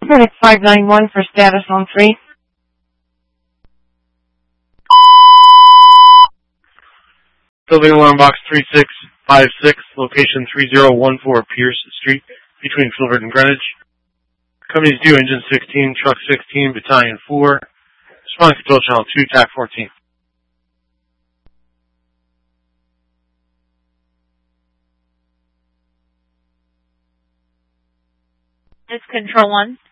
It's 591 for status on 3. Building alarm box 3656, location 3014 Pierce Street, between Filbert and Greenwich. Company's due, engine 16, truck 16, battalion 4. Response control channel 2, TAC 14. It's control 1.